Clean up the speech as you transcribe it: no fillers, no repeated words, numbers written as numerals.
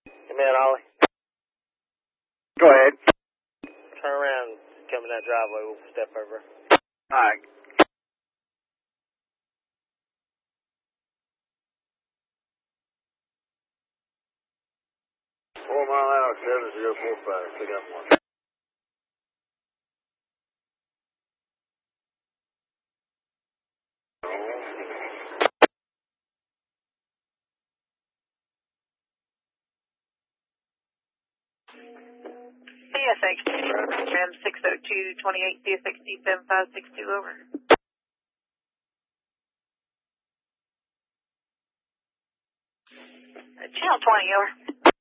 Come in, Ollie. Go ahead. Turn around, come in that driveway, we'll step over. All right. $4 mile an hour, 7045. Pick up one. CSX, tram 60228, CSX D7562, over. Channel 20, over.